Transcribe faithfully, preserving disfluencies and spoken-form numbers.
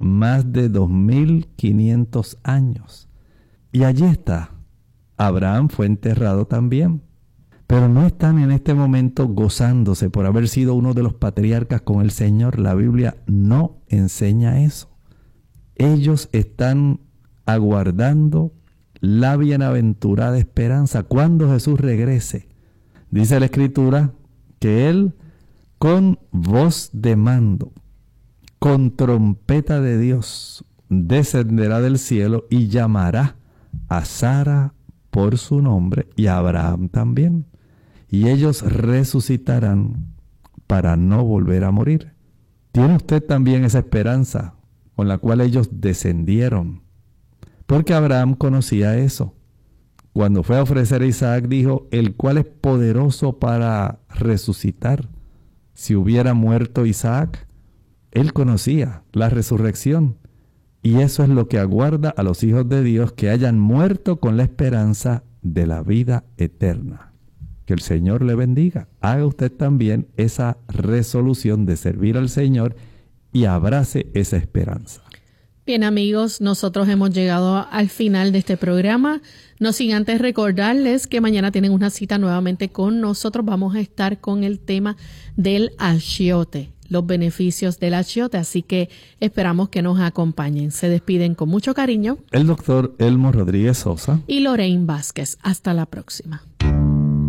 más de dos mil quinientos años. Y allí está. Abraham fue enterrado también. Pero no están en este momento gozándose por haber sido uno de los patriarcas con el Señor. La Biblia no enseña eso. Ellos están aguardando la bienaventurada esperanza cuando Jesús regrese. Dice la Escritura que Él con voz de mando, con trompeta de Dios, descenderá del cielo y llamará a Sara por su nombre y a Abraham también. Y ellos resucitarán para no volver a morir. ¿Tiene usted también esa esperanza con la cual ellos descendieron? Porque Abraham conocía eso. Cuando fue a ofrecer a Isaac, dijo, el cual es poderoso para resucitar. Si hubiera muerto Isaac, él conocía la resurrección. Y eso es lo que aguarda a los hijos de Dios que hayan muerto con la esperanza de la vida eterna. Que el Señor le bendiga. Haga usted también esa resolución de servir al Señor y abrace esa esperanza. Bien, amigos, nosotros hemos llegado al final de este programa. No sin antes recordarles que mañana tienen una cita nuevamente con nosotros. Vamos a estar con el tema del achiote, los beneficios del achiote. Así que esperamos que nos acompañen. Se despiden con mucho cariño el doctor Elmo Rodríguez Sosa y Lorraine Vázquez. Hasta la próxima.